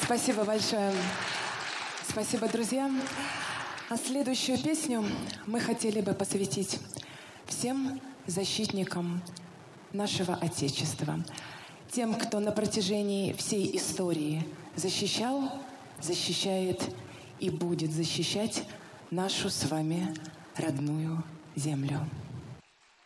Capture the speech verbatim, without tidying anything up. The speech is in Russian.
Спасибо большое. Спасибо, друзья. А следующую песню мы хотели бы посвятить всем защитникам нашего Отечества. Тем, кто на протяжении всей истории защищал, защищает и будет защищать нашу с вами родную землю.